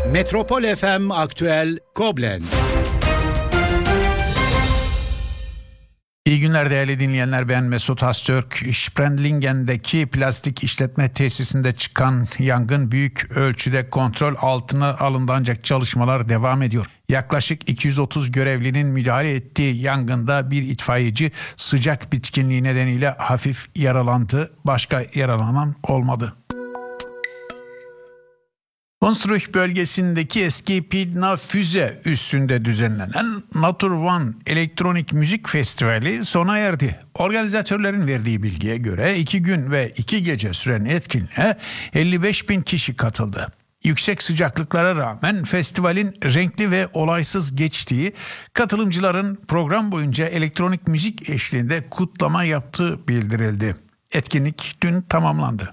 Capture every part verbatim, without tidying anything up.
Metropol F M Aktüel Koblenz. İyi günler değerli dinleyenler, ben Mesut Hastürk. Sprendlingen'deki plastik işletme tesisinde çıkan yangın büyük ölçüde kontrol altına alındı ancak çalışmalar devam ediyor. Yaklaşık iki yüz otuz görevlinin müdahale ettiği yangında bir itfaiyeci sıcak bitkinliği nedeniyle hafif yaralandı. Başka yaralanan olmadı. Hunsrück bölgesindeki eski Pidna füze üssünde düzenlenen Natur One Elektronik Müzik Festivali sona erdi. Organizatörlerin verdiği bilgiye göre iki gün ve iki gece süren etkinliğe elli beş bin kişi katıldı. Yüksek sıcaklıklara rağmen festivalin renkli ve olaysız geçtiği, katılımcıların program boyunca elektronik müzik eşliğinde kutlama yaptığı bildirildi. Etkinlik dün tamamlandı.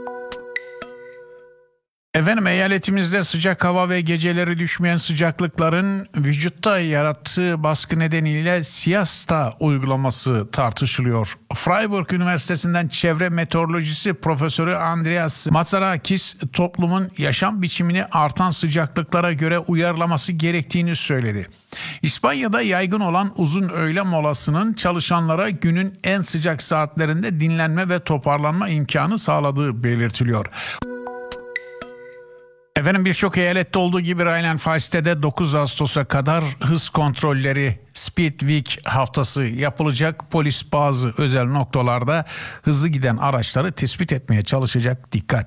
Efendim, eyaletimizde sıcak hava ve geceleri düşmeyen sıcaklıkların vücutta yarattığı baskı nedeniyle siesta uygulaması tartışılıyor. Freiburg Üniversitesi'nden çevre meteorolojisi profesörü Andreas Matsarakis toplumun yaşam biçimini artan sıcaklıklara göre uyarlaması gerektiğini söyledi. İspanya'da yaygın olan uzun öğle molasının çalışanlara günün en sıcak saatlerinde dinlenme ve toparlanma imkanı sağladığı belirtiliyor. Efendim, birçok eyalette olduğu gibi Rheinland-Pfalz'te de dokuz Ağustos'a kadar hız kontrolleri Speed Week haftası yapılacak. Polis bazı özel noktalarda hızlı giden araçları tespit etmeye çalışacak. Dikkat!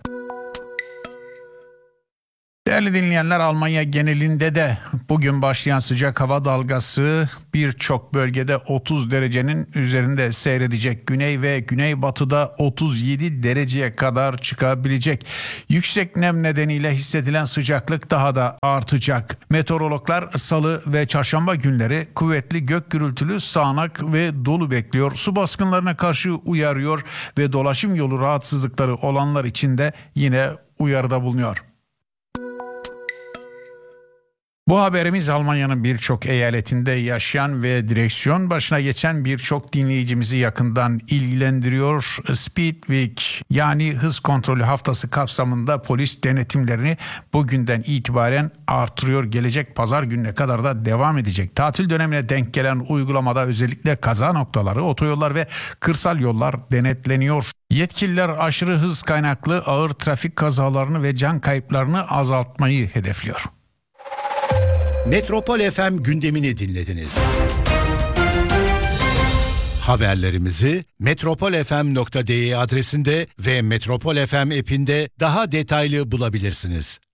Değerli dinleyenler, Almanya genelinde de bugün başlayan sıcak hava dalgası birçok bölgede otuz derecenin üzerinde seyredecek. Güney ve güneybatıda otuz yedi dereceye kadar çıkabilecek. Yüksek nem nedeniyle hissedilen sıcaklık daha da artacak. Meteorologlar salı ve çarşamba günleri kuvvetli gök gürültülü sağanak ve dolu bekliyor. Su baskınlarına karşı uyarıyor ve dolaşım yolu rahatsızlıkları olanlar için de yine uyarıda bulunuyor. Bu haberimiz Almanya'nın birçok eyaletinde yaşayan ve direksiyon başına geçen birçok dinleyicimizi yakından ilgilendiriyor. Speed Week yani hız kontrolü haftası kapsamında polis denetimlerini bugünden itibaren artırıyor. Gelecek pazar gününe kadar da devam edecek. Tatil dönemine denk gelen uygulamada özellikle kaza noktaları, otoyollar ve kırsal yollar denetleniyor. Yetkililer aşırı hız kaynaklı ağır trafik kazalarını ve can kayıplarını azaltmayı hedefliyor. Metropol F M gündemini dinlediniz. Haberlerimizi metropol f m nokta d e adresinde ve Metropol F M app'inde daha detaylı bulabilirsiniz.